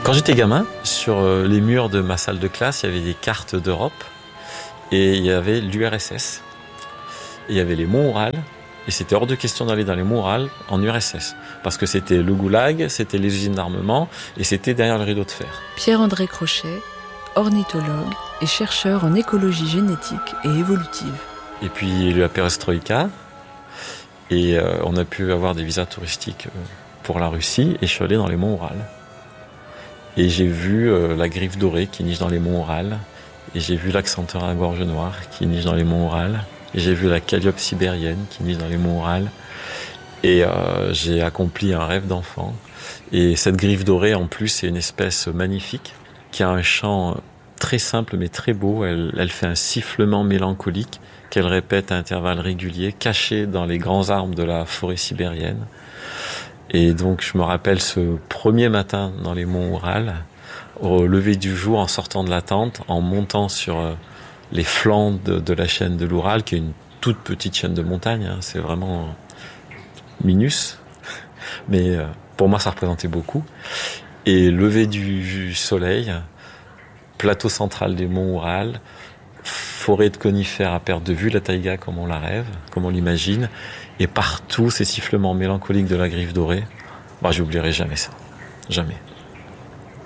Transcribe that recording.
Quand j'étais gamin, sur les murs de ma salle de classe, il y avait des cartes d'Europe et il y avait l'URSS. Et il y avait les monts Oural et c'était hors de question d'aller dans les monts Oural en URSS parce que c'était le goulag, c'était les usines d'armement et c'était derrière le rideau de fer. Pierre-André Crochet, ornithologue et chercheur en écologie génétique et évolutive. Et puis il y a eu la perestroïka et on a pu avoir des visas touristiques pour la Russie et je suis allé dans les monts Oural. Et j'ai vu la griffe dorée qui niche dans les monts Oural. Et j'ai vu l'accenteur à gorge noire qui niche dans les monts Oural. Et j'ai vu la calliope sibérienne qui niche dans les monts Oural. Et j'ai accompli un rêve d'enfant. Et cette griffe dorée, en plus, c'est une espèce magnifique qui a un chant très simple mais très beau. Elle fait un sifflement mélancolique qu'elle répète à intervalles réguliers, caché dans les grands arbres de la forêt sibérienne. Et donc je me rappelle ce premier matin dans les monts Oural, au lever du jour, en sortant de la tente, en montant sur les flancs de la chaîne de l'Oural, qui est une toute petite chaîne de montagne, hein, c'est vraiment minus, mais pour moi ça représentait beaucoup. Et lever du soleil, plateau central des monts Oural, forêt de conifères à perte de vue, la taïga comme on la rêve, comme on l'imagine, et partout ces sifflements mélancoliques de la griffe dorée. J'oublierai jamais ça, jamais.